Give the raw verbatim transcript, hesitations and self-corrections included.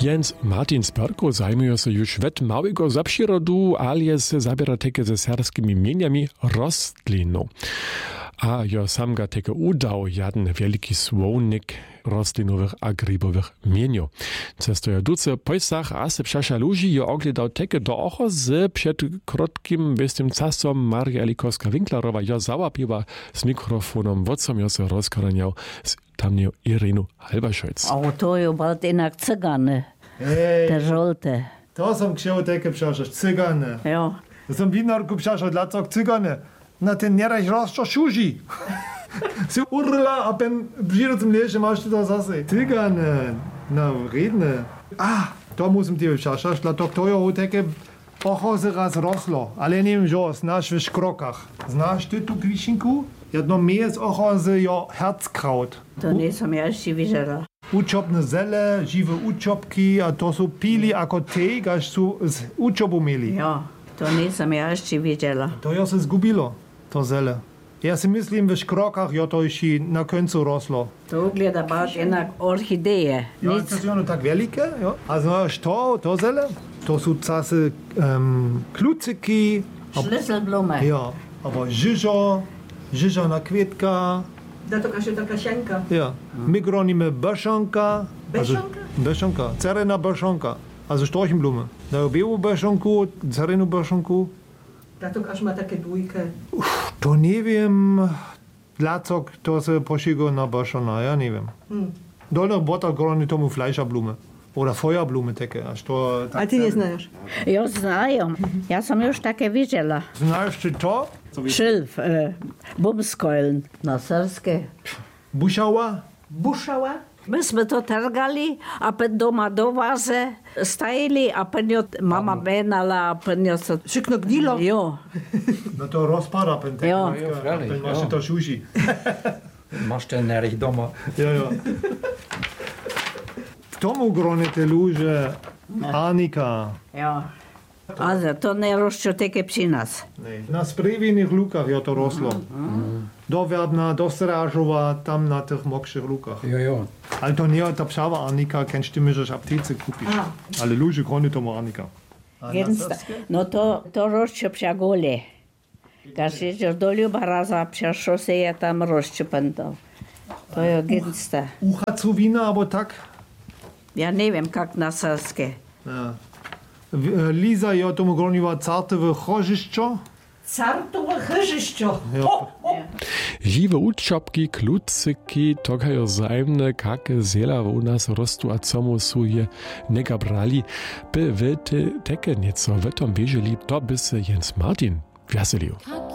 Jens Martin Sperko zajmuje się już wet małego zapširodu, ale se zabiera takie ze serbskimi mieniami rostliną. A jo sam ga teke udał jeden wielki słownik roslinowych a grybowych mieniu. Cestoja duce pojsach a se przesza ludzi jo oglądał teke do ocho z przed krótkim wystym casom Maria Elikowska-Winklerowa jo załapiła z mikrofonem wocom jo se rozkoraniał z tamnią Irinu Halberscholz. A to jo bald inak cygany, te żolte. To są księły takie przecież, cygany. Jo. To są winarku przecież, dlaczego cygany? Na ten nierecht rozczo szuzi. Si urla, a pen przyjdę zum Lesen, masz ty to zase. Cygany, no redne. A, to musím ti przecież, dlatego to jo takie ochozy raz roslo, ale nie wiem, że znasz w krokach. Znasz ty tu kwiszinku? Jedno miejsce ochozy jo Herzkraut. To nie som ja jeszcze widziała. Uczopne zele, żywe uczopki, a to są pili jako te, gaż są z uczopu mieli. Jo, to nie som ja jeszcze widziała. To jo se zgubilo, to zele. Ja si myslím, w krokach jo to jeszcze na końcu roslo. To wygląda bald inak orchideje. Ja, Nic. to są one tak wielkie, jo. A znasz to, to zele? To są czasy um, klucyki. Schlüsselblume. Ja, aber żyżo, żyżona kwietka. Da to każe taka sianka. Ja, my gronimy beszonka. Beszonka? Beszonka, cerena beszonka. Also Storchenblume. Na białą beszonku, cerenu beszonku. Da to każe ma takie dwójkę. To nie wiem, dlaczego to se poszygo na beszona, ja nie wiem. Hmm. Dolno bota grony tomu Fleischerblume. Oder Feuerblume takie, aż to... Tak A ty nie znasz? Jo, znają. Ja som już takie widziała. Znasz ty to? Szylf, e, bumskojlen na serskie. Buszała? Buszała? Myśmy to targali, a pen doma do waze stajili, a pen jo mama benala, a pen jo so... Szykno gnilo? Jo. No to rozpada pen tak. Jo. Jo, freilich, Pen masz jo. to szusi. Machst du nervig doma. Ja, ja. W tomu gronie te luże Arnika. Jo. Also, to nie rozczo takie przy nas. Na sprewijnych lukach jo to roslo. Do Werbna, do Strażowa, tam na tych mokrzych lukach. Jo, jo. Ale to nie ta pszawa Arnika, kennst ty że w aptece kupisz. Ale luże gronie to ma Arnika. Gęsta. No to, to rozczo przy gole. Każdy do Ljubaraza przy szoseje tam rozczo pętał. To jo gęsta. Uchacowina, aber tak. Ja nie wiem, jak na serskie. Ja. W- Liza jo tomu groniła cartowe chożyszczo. Cartowe chyżyszczo. Ja. Žiwe učopki, klucyki, tokajo zajemne, kake zela u nas rostu a comu su je neka brali, by wy te teke nieco w tom bieželi, to by se Jens Martin wjaselil.